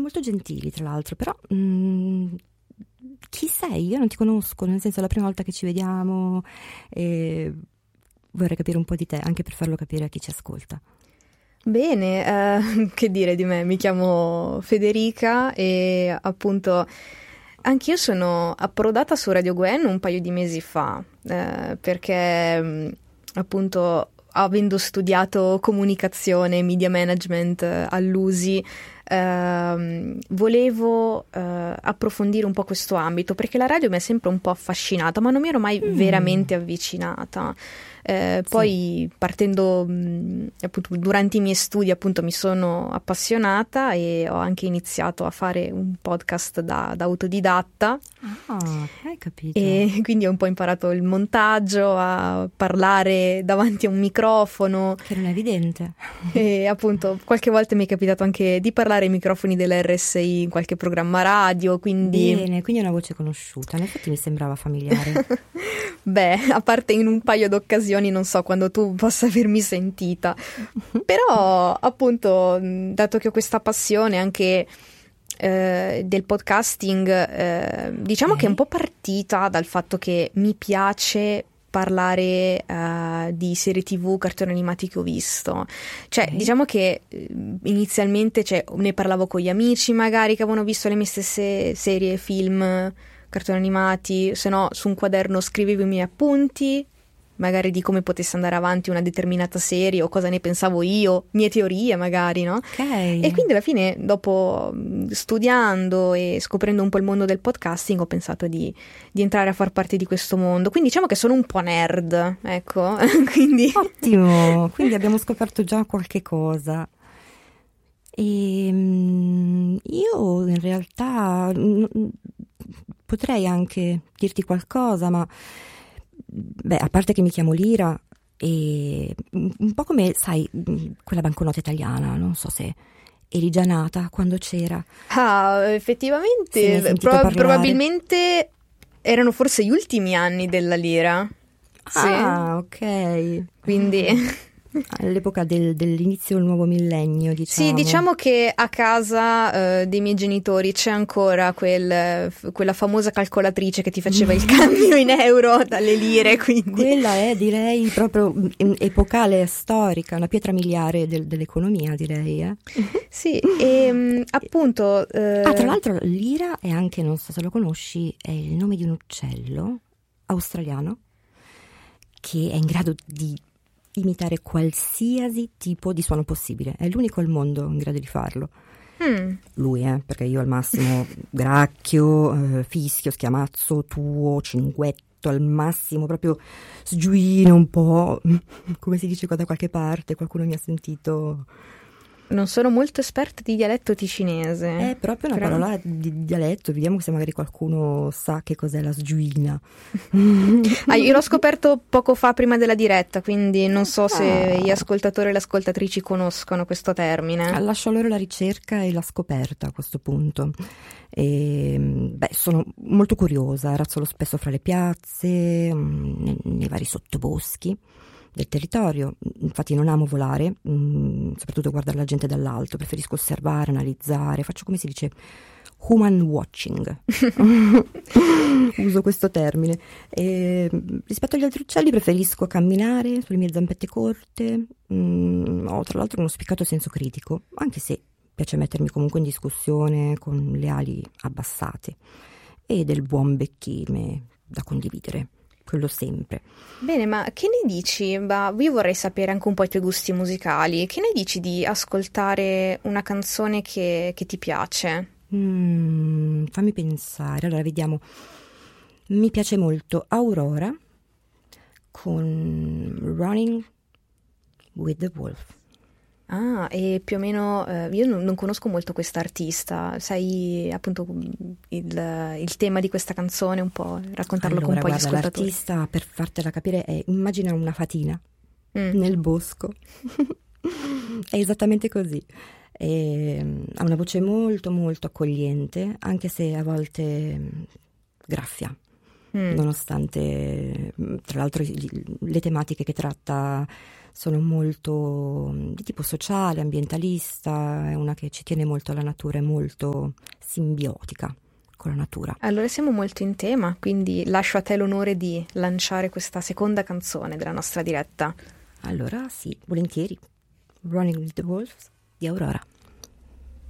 molto gentili, tra l'altro, però chi sei? Io non ti conosco, nel senso è la prima volta che ci vediamo e vorrei capire un po' di te, anche per farlo capire a chi ci ascolta. Bene, che dire di me? Mi chiamo Federica e appunto anch'io sono approdata su Radio Gwen un paio di mesi fa, perché appunto avendo studiato comunicazione e media management all'USI, volevo approfondire un po' questo ambito, perché la radio mi è sempre un po' affascinata, ma non mi ero mai veramente avvicinata. Poi partendo appunto durante i miei studi appunto mi sono appassionata e ho anche iniziato a fare un podcast da autodidatta. Hai capito. E quindi ho un po' imparato il montaggio, a parlare davanti a un microfono. Che non è evidente. E appunto qualche volta mi è capitato anche di parlare ai microfoni della RSI in qualche programma radio, quindi... Bene, quindi è una voce conosciuta, in effetti mi sembrava familiare. Beh, a parte in un paio d'occasioni, non so quando tu possa avermi sentita. Però appunto, dato che ho questa passione anche del podcasting, diciamo che è un po' partita dal fatto che mi piace parlare di serie TV, cartoni animati che ho visto. Cioè, diciamo che inizialmente ne parlavo con gli amici magari che avevano visto le mie stesse serie, film, cartoni animati, se no su un quaderno scrivevo i miei appunti, magari di come potesse andare avanti una determinata serie o cosa ne pensavo io, mie teorie magari, no? Ok. E quindi alla fine, dopo studiando e scoprendo un po' il mondo del podcasting, ho pensato di entrare a far parte di questo mondo. Quindi diciamo che sono un po' nerd, ecco. Quindi... Ottimo, quindi abbiamo scoperto già qualche cosa. E io in realtà potrei anche dirti qualcosa, ma beh, a parte che mi chiamo Lira e un po' come, sai, quella banconota italiana, non so se eri già nata quando c'era. Effettivamente, probabilmente erano forse gli ultimi anni della lira. Ok. Quindi... all'epoca dell'inizio del nuovo millennio, diciamo. Sì, diciamo che a casa dei miei genitori c'è ancora quella famosa calcolatrice che ti faceva il cambio in euro dalle lire, quindi... Quella è, direi, proprio epocale, storica, una pietra miliare dell'economia, direi. Sì, e appunto... tra l'altro l'ira è anche, non so se lo conosci, è il nome di un uccello australiano che è in grado di imitare qualsiasi tipo di suono possibile. È l'unico al mondo in grado di farlo. Lui, perché io al massimo gracchio, fischio, schiamazzo, tuo, cinguetto, al massimo proprio sgiuino un po', come si dice qua da qualche parte, qualcuno mi ha sentito. Non sono molto esperta di dialetto ticinese. È proprio una parola di dialetto, vediamo se magari qualcuno sa che cos'è la sgiuina. Io l'ho scoperto poco fa prima della diretta, quindi non so se gli ascoltatori e le ascoltatrici conoscono questo termine. Lascio loro la ricerca e la scoperta a questo punto. Sono molto curiosa, razzolo spesso fra le piazze, nei vari sottoboschi del territorio. Infatti non amo volare, soprattutto guardare la gente dall'alto, preferisco osservare, analizzare, faccio, come si dice, human watching. Uso questo termine. Rispetto agli altri uccelli preferisco camminare sulle mie zampette corte. Ho tra l'altro uno spiccato senso critico, anche se piace mettermi comunque in discussione con le ali abbassate, e del buon becchime da condividere, quello sempre. Bene, ma che ne dici? Io vorrei sapere anche un po' i tuoi gusti musicali. Che ne dici di ascoltare una canzone che ti piace? Fammi pensare. Allora, vediamo. Mi piace molto Aurora con Running with the Wolf. E più o meno io non conosco molto quest'artista. Sai appunto il tema di questa canzone, un po', raccontarlo con un po' gli ascoltatori. L'artista, per fartela capire, immagina una fatina nel bosco. È esattamente così. Ha una voce molto molto accogliente, anche se a volte graffia. nonostante, tra l'altro, le tematiche che tratta sono molto di tipo sociale, ambientalista, è una che ci tiene molto alla natura, è molto simbiotica con la natura. Allora siamo molto in tema, quindi lascio a te l'onore di lanciare questa seconda canzone della nostra diretta. Allora sì, volentieri. Running with the Wolves di Aurora.